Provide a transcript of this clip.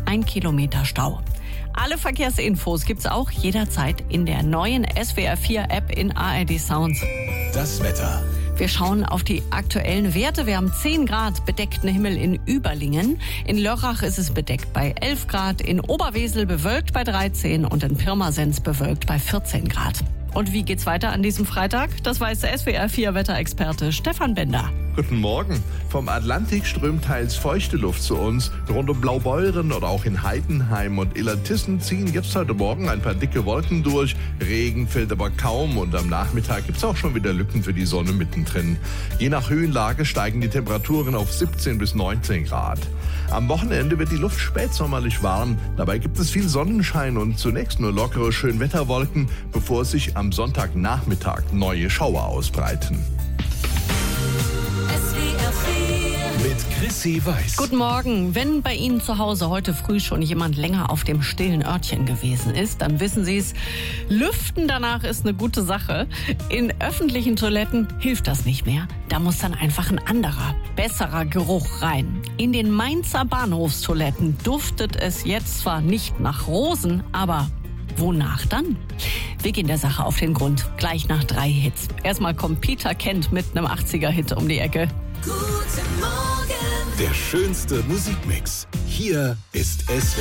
1 Kilometer Stau. Alle Verkehrsinfos gibt's auch jederzeit in der neuen SWR4-App in ARD Sounds. Das Wetter. Wir schauen auf die aktuellen Werte. Wir haben 10 Grad bedeckten Himmel in Überlingen. In Lörrach ist es bedeckt bei 11 Grad, in Oberwesel bewölkt bei 13 und in Pirmasens bewölkt bei 14 Grad. Und wie geht's weiter an diesem Freitag? Das weiß der SWR4-Wetterexperte Stefan Bender. Guten Morgen. Vom Atlantik strömt teils feuchte Luft zu uns. Rund um Blaubeuren oder auch in Heidenheim und Illertissen ziehen jetzt heute Morgen ein paar dicke Wolken durch. Regen fällt aber kaum und am Nachmittag gibt's auch schon wieder Lücken für die Sonne mittendrin. Je nach Höhenlage steigen die Temperaturen auf 17 bis 19 Grad. Am Wochenende wird die Luft spätsommerlich warm. Dabei gibt es viel Sonnenschein und zunächst nur lockere Schönwetterwolken, bevor sich am Sonntagnachmittag neue Schauer ausbreiten. Mit Chrissy Weiß. Guten Morgen. Wenn bei Ihnen zu Hause heute früh schon jemand länger auf dem stillen Örtchen gewesen ist, dann wissen Sie es, Lüften danach ist eine gute Sache. In öffentlichen Toiletten hilft das nicht mehr. Da muss dann einfach ein anderer, besserer Geruch rein. In den Mainzer Bahnhofstoiletten duftet es jetzt zwar nicht nach Rosen, aber wonach dann? Wir gehen der Sache auf den Grund, gleich nach 3 Hits. Erstmal kommt Peter Kent mit einem 80er-Hit um die Ecke. Der schönste Musikmix. Hier ist SWR.